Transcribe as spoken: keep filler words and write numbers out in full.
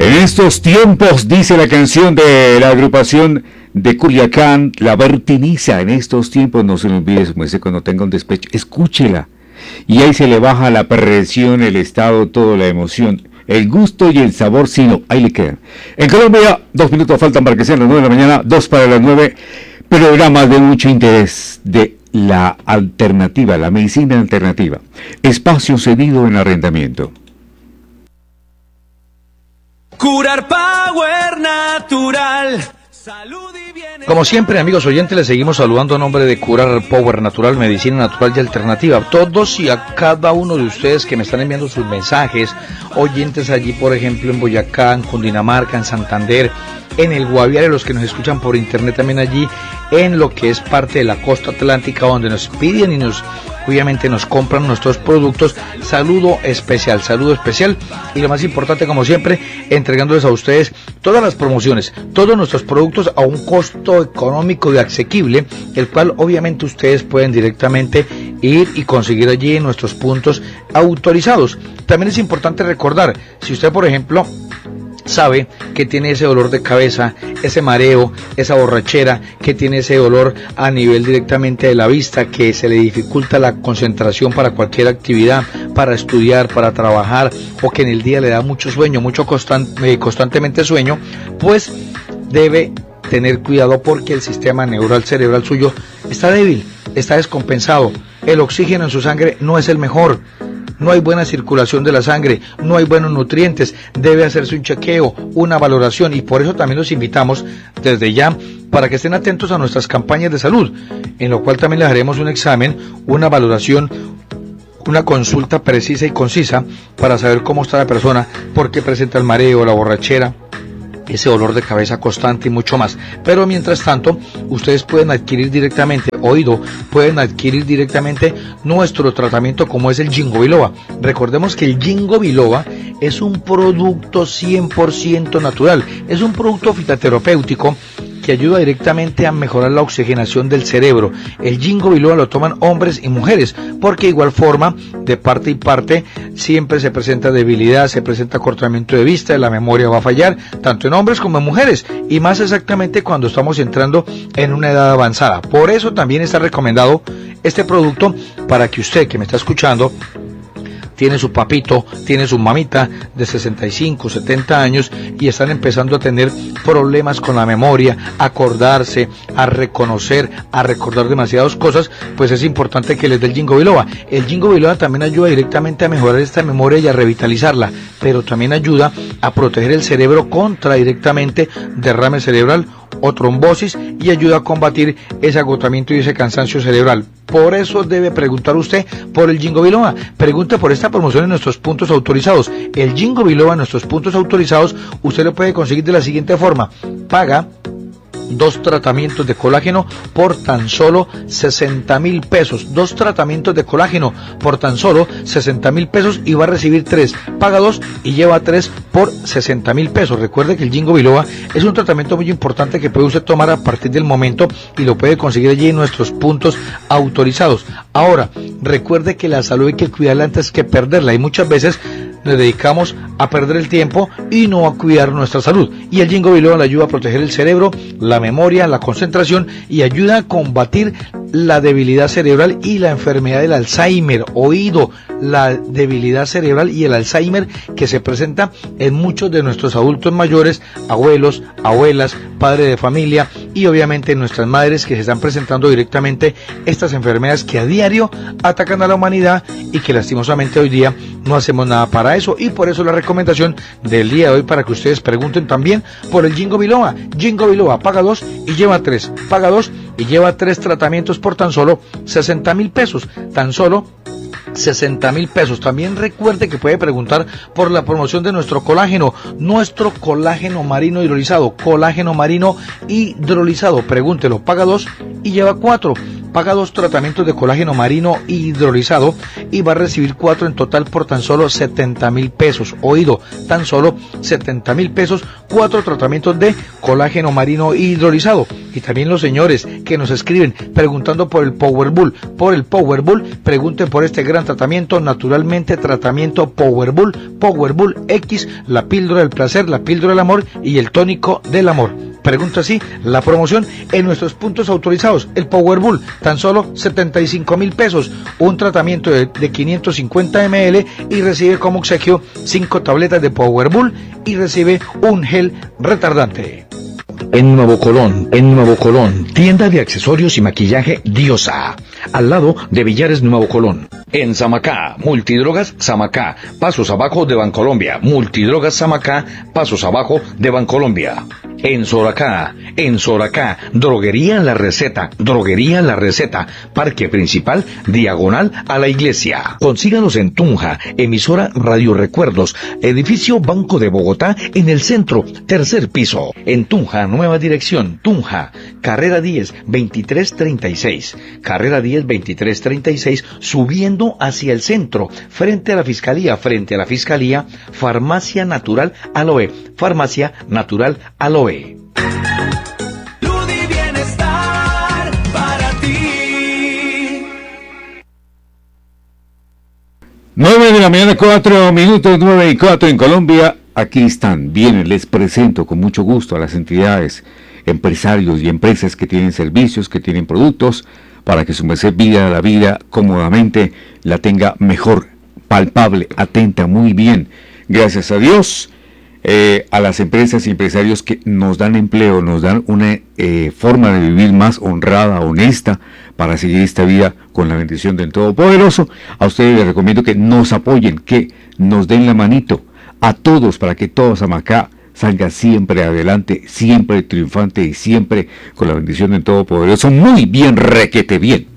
En estos tiempos, dice la canción de la agrupación de Culiacán, La Bertiniza. En estos tiempos, no se lo olvide, como dice, cuando tenga un despecho, escúchela. Y ahí se le baja la presión, el estado, toda la emoción, el gusto y el sabor, sino ahí le quedan. En Colombia, dos minutos faltan para que sean las nueve de la mañana, dos para las nueve. Programa de mucho interés de la alternativa, la medicina alternativa. Espacio cedido en arrendamiento. Curar Power Natural. Salud y bienestar. Como siempre, amigos oyentes, les seguimos saludando a nombre de Curar Power Natural, medicina natural y alternativa. Todos y a cada uno de ustedes que me están enviando sus mensajes, oyentes allí, por ejemplo, en Boyacá, en Cundinamarca, en Santander, en el Guaviare, los que nos escuchan por internet también allí, en lo que es parte de la costa atlántica, donde nos piden y nos, obviamente nos compran nuestros productos. Saludo especial, saludo especial, y lo más importante, como siempre, entregándoles a ustedes todas las promociones, todos nuestros productos a un costo económico y asequible, el cual obviamente ustedes pueden directamente ir y conseguir allí en nuestros puntos autorizados. También es importante recordar, si usted, por ejemplo, sabe que tiene ese dolor de cabeza, ese mareo, esa borrachera, que tiene ese dolor a nivel directamente de la vista, que se le dificulta la concentración para cualquier actividad, para estudiar, para trabajar, o que en el día le da mucho sueño, mucho constant- eh, constantemente sueño, pues debe tener cuidado, porque el sistema neural cerebral suyo está débil, está descompensado, el oxígeno en su sangre no es el mejor. No hay buena circulación de la sangre, no hay buenos nutrientes, debe hacerse un chequeo, una valoración, y por eso también los invitamos desde ya para que estén atentos a nuestras campañas de salud, en lo cual también les haremos un examen, una valoración, una consulta precisa y concisa para saber cómo está la persona, por qué presenta el mareo, la borrachera, ese dolor de cabeza constante y mucho más. Pero mientras tanto, ustedes pueden adquirir directamente, oído, pueden adquirir directamente nuestro tratamiento, como es el Ginkgo Biloba. Recordemos que el Ginkgo Biloba es un producto cien por ciento natural, es un producto fitoterapéutico que ayuda directamente a mejorar la oxigenación del cerebro. El Ginkgo Biloba lo toman hombres y mujeres, porque de igual forma, de parte y parte, siempre se presenta debilidad, se presenta acortamiento de vista, la memoria va a fallar, tanto en hombres como en mujeres, y más exactamente cuando estamos entrando en una edad avanzada. Por eso también está recomendado este producto para que usted, que me está escuchando, tiene su papito, tiene su mamita de sesenta y cinco, setenta años y están empezando a tener problemas con la memoria, a acordarse, a reconocer, a recordar demasiadas cosas, pues es importante que les dé el Ginkgo Biloba. El Ginkgo Biloba también ayuda directamente a mejorar esta memoria y a revitalizarla, pero también ayuda a proteger el cerebro contra directamente derrame cerebral o trombosis, y ayuda a combatir ese agotamiento y ese cansancio cerebral. Por eso debe preguntar usted por el Ginkgo Biloba. Pregunte por esta promoción en nuestros puntos autorizados. El Ginkgo Biloba en nuestros puntos autorizados usted lo puede conseguir de la siguiente forma: paga dos tratamientos de colágeno por tan solo sesenta mil pesos, dos tratamientos de colágeno por tan solo sesenta mil pesos, y va a recibir tres, paga dos y lleva tres por sesenta mil pesos. Recuerde que el Ginkgo Biloba es un tratamiento muy importante que puede usted tomar a partir del momento, y lo puede conseguir allí en nuestros puntos autorizados. Ahora, recuerde que la salud hay que cuidarla antes que perderla, y muchas veces nos dedicamos a perder el tiempo y no a cuidar nuestra salud. Y el Ginkgo Biloba le ayuda a proteger el cerebro, la memoria, la concentración, y ayuda a combatir la debilidad cerebral y la enfermedad del Alzheimer. Oído, la debilidad cerebral y el Alzheimer que se presenta en muchos de nuestros adultos mayores, abuelos, abuelas, padres de familia, y obviamente en nuestras madres, que se están presentando directamente estas enfermedades que a diario atacan a la humanidad y que lastimosamente hoy día no hacemos nada para eso. Y por eso la recomendación del día de hoy, para que ustedes pregunten también por el Ginkgo Biloba. Ginkgo Biloba, paga dos y lleva tres, paga dos y lleva tres tratamientos por tan solo sesenta mil pesos, tan solo sesenta mil pesos. También recuerde que puede preguntar por la promoción de nuestro colágeno, nuestro colágeno marino hidrolizado, colágeno marino hidrolizado. Pregúntelo, paga dos y lleva cuatro. Paga dos tratamientos de colágeno marino hidrolizado y va a recibir cuatro en total por tan solo setenta mil pesos. Oído, tan solo setenta mil pesos, cuatro tratamientos de colágeno marino hidrolizado. y también los señores que nos escriben preguntando por el Powerbull, por el Powerbull, pregunten por este gran tratamiento, naturalmente tratamiento Powerbull, Powerbull X, la píldora del placer, la píldora del amor y el tónico del amor. Pregunta así, la promoción en nuestros puntos autorizados, el Powerbull, tan solo setenta y cinco mil pesos, un tratamiento de, de quinientos cincuenta mililitros y recibe como obsequio cinco tabletas de Powerbull y recibe un gel retardante. En Nuevo Colón, en Nuevo Colón, tienda de accesorios y maquillaje Diosa, al lado de Villares Nuevo Colón. En Samacá, Multidrogas Samacá, pasos abajo de Bancolombia, Multidrogas Samacá, pasos abajo de Bancolombia. En Soracá, en Soracá, Droguería La Receta, Droguería La Receta, Parque Principal, diagonal a la iglesia. Consíganos en Tunja, emisora Radio Recuerdos, edificio Banco de Bogotá, en el centro, tercer piso. En Tunja, nueva dirección, Tunja, carrera diez, veintitrés treinta y seis, carrera diez, veintitrés treinta y seis, subiendo hacia el centro, frente a la Fiscalía, frente a la Fiscalía, Farmacia Natural Aloe, Farmacia Natural Aloe. Salud y bienestar para ti. nueve de la mañana, cuatro minutos, nueve y cuatro en Colombia. Aquí están, vienen, les presento con mucho gusto a las entidades, empresarios y empresas que tienen servicios, que tienen productos, para que su merced vida la vida cómodamente, la tenga mejor, palpable, atenta, muy bien. Gracias a Dios. Eh, a las empresas y empresarios que nos dan empleo, nos dan una eh, forma de vivir más honrada, honesta, para seguir esta vida con la bendición del Todopoderoso. A ustedes les recomiendo que nos apoyen, que nos den la manito a todos, para que todos Samacá salga siempre adelante, siempre triunfante y siempre con la bendición del Todopoderoso. Muy bien, requete bien.